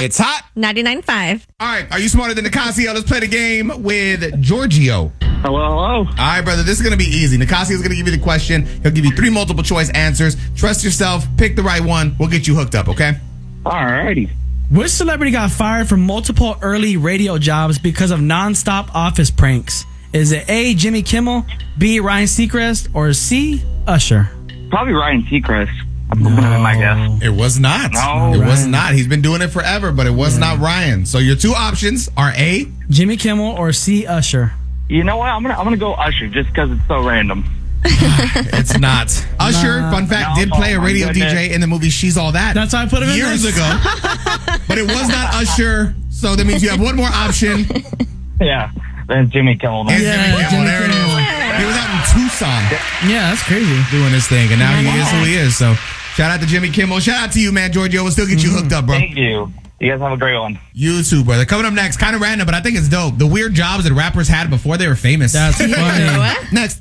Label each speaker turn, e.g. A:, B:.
A: It's hot.
B: 99.5.
A: All right. Are you smarter than Nicasio? Let's play the game with Giorgio.
C: Hello.
A: All right, brother. This is going to be easy. Nicasio is going to give you the question. He'll give you 3 multiple choice answers. Trust yourself. Pick the right one. We'll get you hooked up, okay?
C: Alrighty.
D: Which celebrity got fired from multiple early radio jobs because of nonstop office pranks? Is it A, Jimmy Kimmel, B, Ryan Seacrest, or C, Usher?
C: Probably Ryan Seacrest. I'm going to my guess.
A: It was not.
C: No.
A: It was
D: Ryan.
A: not. He's been doing it forever, but it was not Ryan. So your 2 options are A.
D: Jimmy Kimmel or C, Usher?
C: You know what? I'm gonna go Usher just because it's so random.
A: It's not. Usher, fun fact, did play a
C: my
A: radio
C: goodness.
A: DJ in the movie She's All That.
D: That's why I put him in
A: years
D: this.
A: ago. But it was not Usher. So that means you have one more option.
C: Yeah. Then Jimmy Kimmel.
A: And
C: Then.
A: Jimmy Kimmel.
D: Jimmy
A: There it
D: Kimmel.
A: is. He was out in Tucson
D: Yeah, that's crazy.
A: doing his thing, and now he is who he is. So shout out to Jimmy Kimmel. Shout out to you, man. Giorgio will still get you hooked up, bro.
C: Thank you. You guys have a great one.
A: You too, brother. Coming up next, kind of random, but I think it's dope. The weird jobs that rappers had before they were famous.
D: That's funny.
B: What?
A: Next.